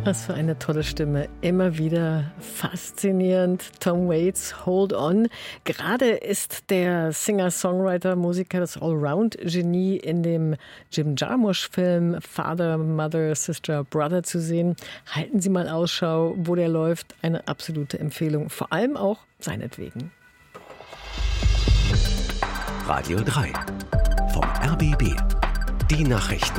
Was für eine tolle Stimme. Immer wieder faszinierend. Tom Waits, Hold On. Gerade ist der Singer, Songwriter, Musiker, das Allround-Genie in dem Jim Jarmusch-Film Father, Mother, Sister, Brother zu sehen. Halten Sie mal Ausschau, wo der läuft. Eine absolute Empfehlung. Vor allem auch seinetwegen. Radio 3 vom RBB. Die Nachrichten.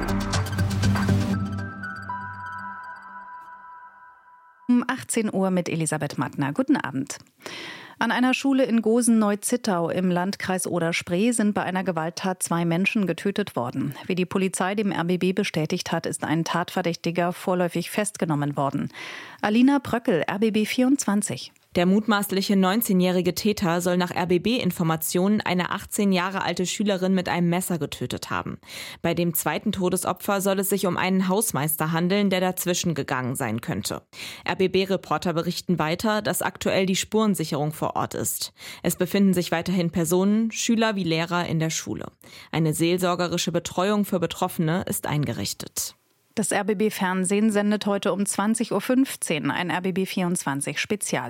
Um 18 Uhr mit Elisabeth Mattner. Guten Abend. An einer Schule in Gosen-Neu-Zittau im Landkreis Oder-Spree sind bei einer Gewalttat 2 Menschen getötet worden. Wie die Polizei dem RBB bestätigt hat, ist ein Tatverdächtiger vorläufig festgenommen worden. Alina Bröckel, RBB 24. Der mutmaßliche 19-jährige Täter soll nach RBB-Informationen eine 18 Jahre alte Schülerin mit einem Messer getötet haben. Bei dem zweiten Todesopfer soll es sich um einen Hausmeister handeln, der dazwischen gegangen sein könnte. RBB-Reporter berichten weiter, dass aktuell die Spurensicherung vor Ort ist. Es befinden sich weiterhin Personen, Schüler wie Lehrer in der Schule. Eine seelsorgerische Betreuung für Betroffene ist eingerichtet. Das RBB-Fernsehen sendet heute um 20.15 Uhr ein RBB 24 Spezial.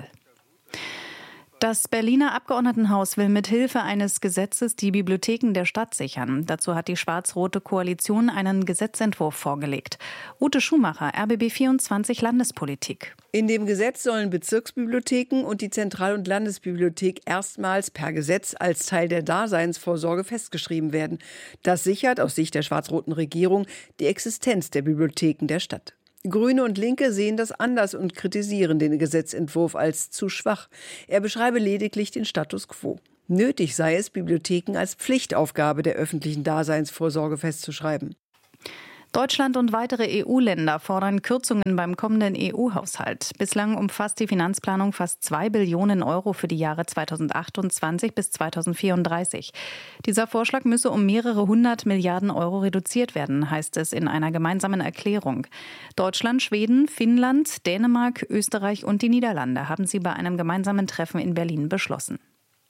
Das Berliner Abgeordnetenhaus will mit Hilfe eines Gesetzes die Bibliotheken der Stadt sichern. Dazu hat die schwarz-rote Koalition einen Gesetzentwurf vorgelegt. Ute Schumacher, RBB 24 Landespolitik. In dem Gesetz sollen Bezirksbibliotheken und die Zentral- und Landesbibliothek erstmals per Gesetz als Teil der Daseinsvorsorge festgeschrieben werden. Das sichert aus Sicht der schwarz-roten Regierung die Existenz der Bibliotheken der Stadt. Grüne und Linke sehen das anders und kritisieren den Gesetzentwurf als zu schwach. Er beschreibe lediglich den Status quo. Nötig sei es, Bibliotheken als Pflichtaufgabe der öffentlichen Daseinsvorsorge festzuschreiben. Deutschland und weitere EU-Länder fordern Kürzungen beim kommenden EU-Haushalt. Bislang umfasst die Finanzplanung fast 2 Billionen Euro für die Jahre 2028 bis 2034. Dieser Vorschlag müsse um mehrere 100 Milliarden Euro reduziert werden, heißt es in einer gemeinsamen Erklärung. Deutschland, Schweden, Finnland, Dänemark, Österreich und die Niederlande haben sie bei einem gemeinsamen Treffen in Berlin beschlossen.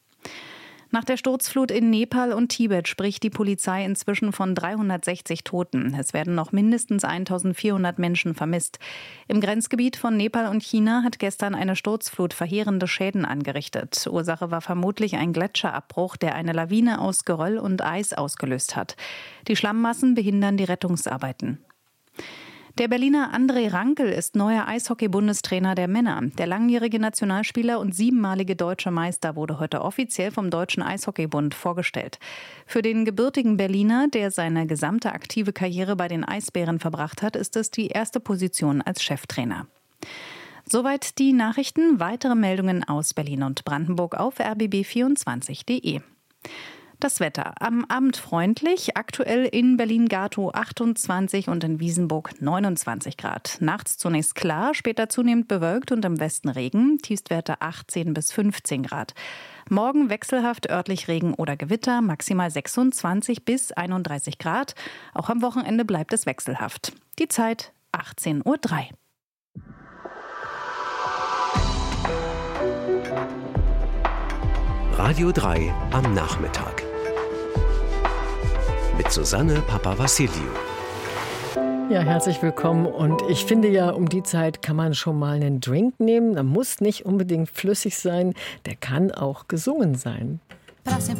Nach der Sturzflut in Nepal und Tibet spricht die Polizei inzwischen von 360 Toten. Es werden noch mindestens 1400 Menschen vermisst. Im Grenzgebiet von Nepal und China hat gestern eine Sturzflut verheerende Schäden angerichtet. Ursache war vermutlich ein Gletscherabbruch, der eine Lawine aus Geröll und Eis ausgelöst hat. Die Schlammmassen behindern die Rettungsarbeiten. Der Berliner André Rankel ist neuer Eishockey-Bundestrainer der Männer. Der langjährige Nationalspieler und 7-malige deutsche Meister wurde heute offiziell vom Deutschen Eishockeybund vorgestellt. Für den gebürtigen Berliner, der seine gesamte aktive Karriere bei den Eisbären verbracht hat, ist es die erste Position als Cheftrainer. Soweit die Nachrichten. Weitere Meldungen aus Berlin und Brandenburg auf rbb24.de. Das Wetter. Am Abend freundlich, aktuell in Berlin-Gatow 28 und in Wiesenburg 29 Grad. Nachts zunächst klar, später zunehmend bewölkt und im Westen Regen, Tiefstwerte 18 bis 15 Grad. Morgen wechselhaft örtlich Regen oder Gewitter, maximal 26 bis 31 Grad. Auch am Wochenende bleibt es wechselhaft. Die Zeit 18:03 Uhr. Radio 3 am Nachmittag. Mit Susanne Papavassiliou. Ja, herzlich willkommen. Und ich finde ja, um die Zeit kann man schon mal einen Drink nehmen. Der muss nicht unbedingt flüssig sein, der kann auch gesungen sein.